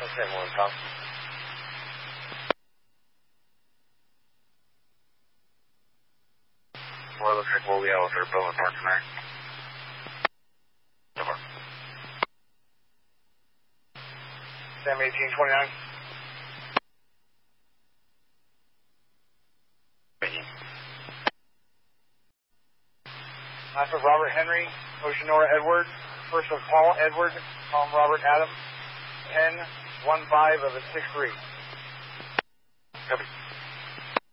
10-1, Tom. Well, it looks like we'll be out with our Bowman Park tonight. Over. Sam 1829. Last of Robert Henry, Oceanora Edward, first of Paul Edward, Tom Robert Adam, 10-1-5 of a 6-3. Copy.